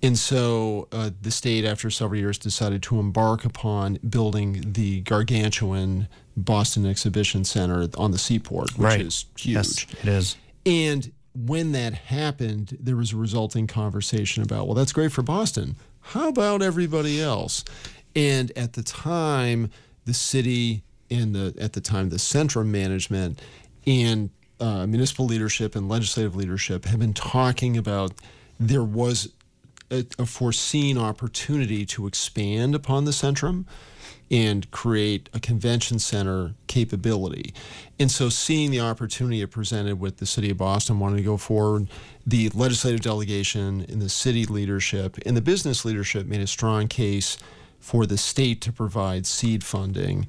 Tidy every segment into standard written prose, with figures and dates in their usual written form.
And so the state, after several years, decided to embark upon building the gargantuan Boston Exhibition Center on the seaport, which is huge. Yes, it is. And when that happened, there was a resulting conversation about, well, that's great for Boston. How about everybody else? And at the time, the city and the Centrum management and municipal leadership and legislative leadership have been talking about there was a foreseen opportunity to expand upon the Centrum and create a convention center capability. And so seeing the opportunity it presented with the city of Boston wanting to go forward, the legislative delegation and the city leadership and the business leadership made a strong case for the state to provide seed funding,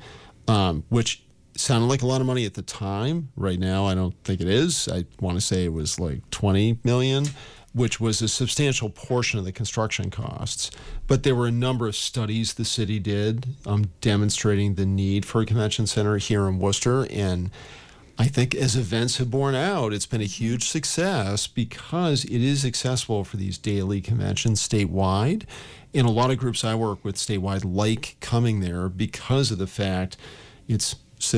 which sounded like a lot of money at the time. Right now, I don't think it is. I want to say it was like $20 million, which was a substantial portion of the construction costs. But there were a number of studies the city did demonstrating the need for a convention center here in Worcester. And I think as events have borne out, it's been a huge success because it is accessible for these daily conventions statewide. And a lot of groups I work with statewide like coming there because of the fact it's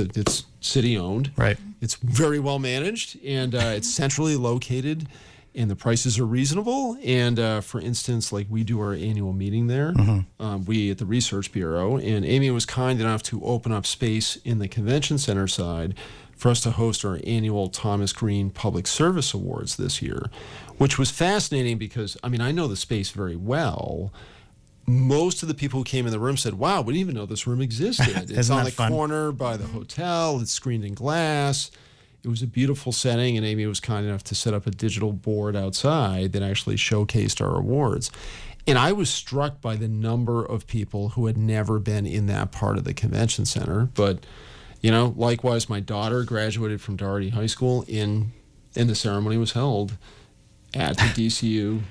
city-owned. Right. It's very well managed, and it's centrally located, and the prices are reasonable. And for instance, like we do our annual meeting there, we at the Research Bureau, and Amy was kind enough to open up space in the convention center side for us to host our annual Thomas Green Public Service Awards this year, which was fascinating because, I mean, I know the space very well. Most of the people who came in the room said, wow, we didn't even know this room existed. It's on the corner by the hotel. It's screened in glass. It was a beautiful setting, and Amy was kind enough to set up a digital board outside that actually showcased our awards. And I was struck by the number of people who had never been in that part of the convention center. But, you know, likewise, my daughter graduated from Doherty High School, and the ceremony was held at the DCU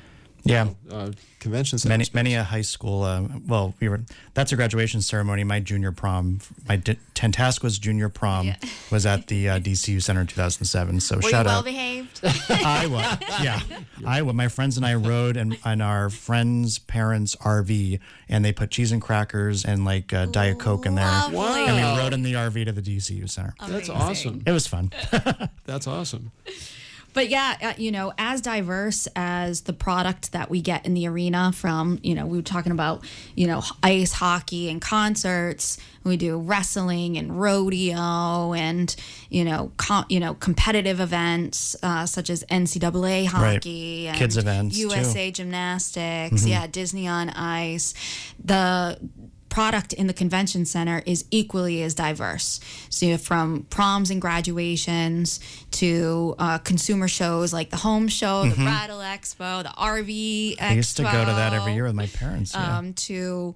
convention center. Many a high school. That's a graduation ceremony. My junior prom, Tantasco's junior prom was at the DCU Center in 2007. So Were shout you out. well behaved? I was. Yeah, I was. My friends and I rode in our friend's parents' RV, and they put cheese and crackers and like Diet Coke in there. Lovely. And we rode in the RV to the DCU Center. That's Amazing. awesome. It was fun. That's awesome. But yeah, as diverse as the product that we get in the arena from, we were talking about, ice hockey and concerts. We do wrestling and rodeo and, competitive events such as NCAA hockey and kids events USA too. Gymnastics. Yeah, Disney on Ice. The product in the convention center is equally as diverse. So you have from proms and graduations to consumer shows like the Home Show, the Bridal Expo, the RV Expo. I used to go to that every year with my parents. To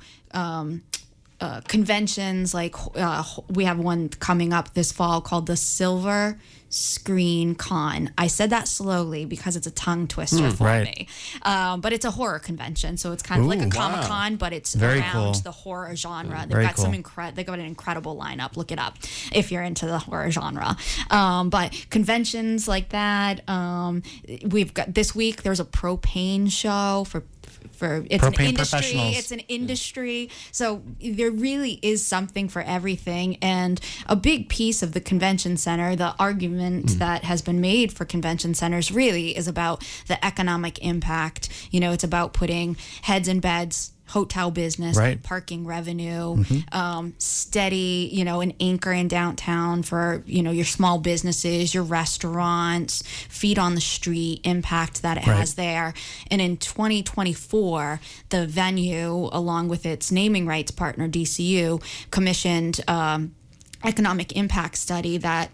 conventions like we have one coming up this fall called the Silver Screen Con. I said that slowly because it's a tongue twister for me. But it's a horror convention, so it's kind of like a Comic-Con, but it's Very around cool. the horror genre. They've Very got cool. they've got an incredible lineup. Look it up if you're into the horror genre. But conventions like that, we've got this week. There's a propane show for it's Propane an industry. professionals. It's an industry. So there really is something for everything. And a big piece of the convention center, the argument that has been made for convention centers really is about the economic impact. It's about putting heads in beds, hotel business, parking revenue, steady, an anchor in downtown for, your small businesses, your restaurants, feet on the street, impact that it has there. And in 2024, the venue, along with its naming rights partner, DCU, commissioned economic impact study that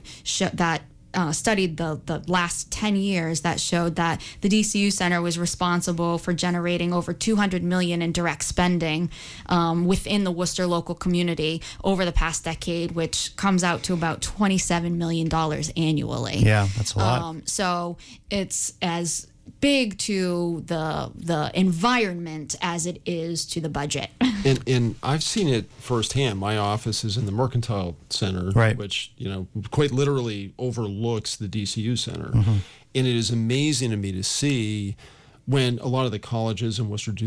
studied the last 10 years that showed that the DCU Center was responsible for generating over $200 million in direct spending within the Worcester local community over the past decade, which comes out to about $27 million annually. Yeah, that's a lot. So it's as big to the environment as it is to the budget. And I've seen it firsthand. My office is in the Mercantile Center, which, quite literally overlooks the DCU Center. And it is amazing to me to see when a lot of the colleges in Worcester do